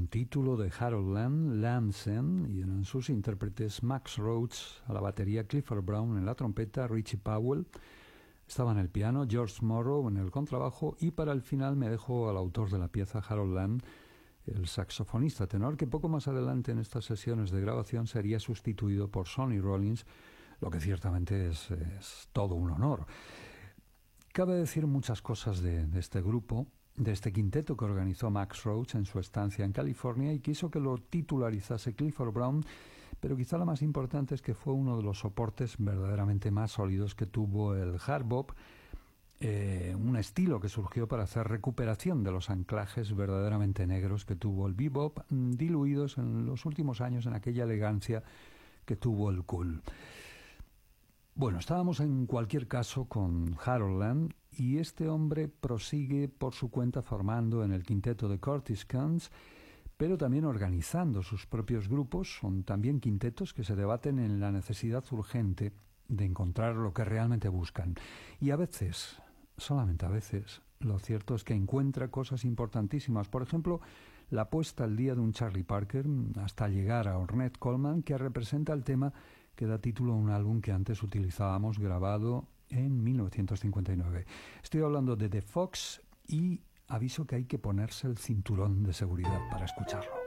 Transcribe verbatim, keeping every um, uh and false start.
un título de Harold Lamb, Lamb's End, y eran sus intérpretes Max Rhodes a la batería, Clifford Brown en la trompeta, Richie Powell estaba en el piano, George Morrow en el contrabajo, y para el final me dejo al autor de la pieza, Harold Lamb, el saxofonista tenor, que poco más adelante en estas sesiones de grabación sería sustituido por Sonny Rollins, lo que ciertamente es, es todo un honor. Cabe decir muchas cosas de, de este grupo, de este quinteto que organizó Max Roach en su estancia en California y quiso que lo titularizase Clifford Brown, pero quizá la más importante es que fue uno de los soportes verdaderamente más sólidos que tuvo el hard bop, eh, un estilo que surgió para hacer recuperación de los anclajes verdaderamente negros que tuvo el bebop, diluidos en los últimos años en aquella elegancia que tuvo el cool. Bueno, estábamos en cualquier caso con Harold Lamb y este hombre prosigue por su cuenta formando en el quinteto de Curtis Kuntz, pero también organizando sus propios grupos. Son también quintetos que se debaten en la necesidad urgente de encontrar lo que realmente buscan. Y a veces, solamente a veces, lo cierto es que encuentra cosas importantísimas. Por ejemplo, la puesta al día de un Charlie Parker hasta llegar a Ornette Coleman, que representa el tema que da título a un álbum que antes utilizábamos grabado en mil novecientos cincuenta y nueve. Estoy hablando de The Fox y aviso que hay que ponerse el cinturón de seguridad para escucharlo.